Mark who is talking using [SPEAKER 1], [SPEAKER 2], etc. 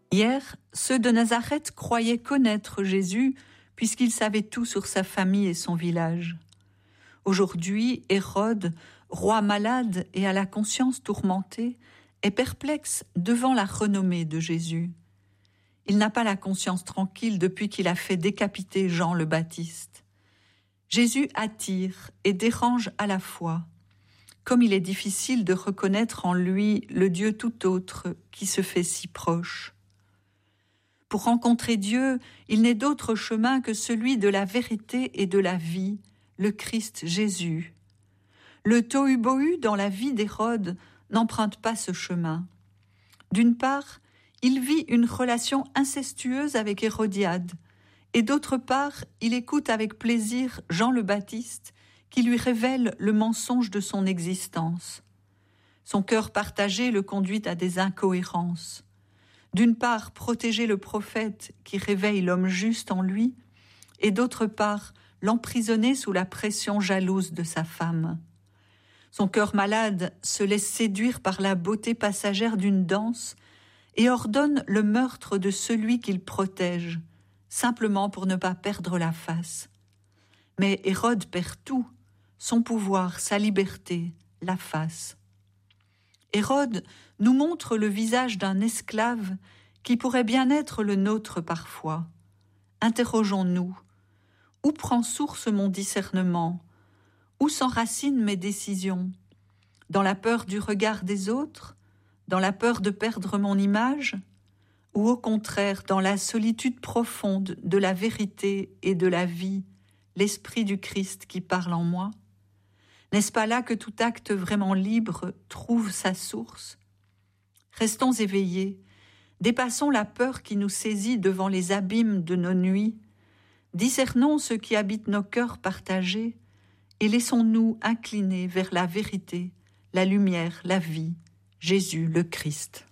[SPEAKER 1] Hier, ceux de Nazareth croyaient connaître Jésus puisqu'ils savaient tout sur sa famille et son village. Aujourd'hui, Hérode, roi malade et à la conscience tourmentée, est perplexe devant la renommée de Jésus. Il n'a pas la conscience tranquille depuis qu'il a fait décapiter Jean le Baptiste. Jésus attire et dérange à la fois. Comme il est difficile de reconnaître en lui le Dieu tout autre qui se fait si proche. Pour rencontrer Dieu, il n'est d'autre chemin que celui de la vérité et de la vie, le Christ Jésus. Le tohu-bohu dans la vie d'Hérode n'emprunte pas ce chemin. D'une part, il vit une relation incestueuse avec Hérodiade, et d'autre part, il écoute avec plaisir Jean le Baptiste qui lui révèle le mensonge de son existence. Son cœur partagé le conduit à des incohérences. D'une part, protéger le prophète qui réveille l'homme juste en lui, et d'autre part, l'emprisonner sous la pression jalouse de sa femme. Son cœur malade se laisse séduire par la beauté passagère d'une danse et ordonne le meurtre de celui qu'il protège, simplement pour ne pas perdre la face. Mais Hérode perd tout, son pouvoir, sa liberté, la face. Hérode nous montre le visage d'un esclave qui pourrait bien être le nôtre parfois. Interrogeons-nous. Où prend source mon discernement? Où s'enracinent mes décisions? Dans la peur du regard des autres? Dans la peur de perdre mon image? Ou au contraire dans la solitude profonde de la vérité et de la vie, l'Esprit du Christ qui parle en moi? N'est-ce pas là que tout acte vraiment libre trouve sa source? Restons éveillés, dépassons la peur qui nous saisit devant les abîmes de nos nuits, discernons ce qui habite nos cœurs partagés et laissons-nous incliner vers la vérité, la lumière, la vie, Jésus le Christ.